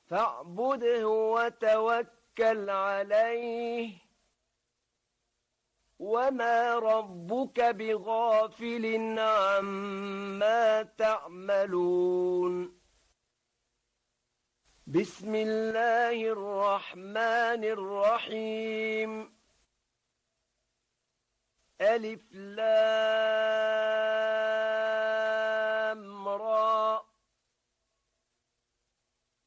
فاعبده وتوكل عليه وما ربك بغافل عما تعملون بسم الله الرحمن الرحيم ألف لام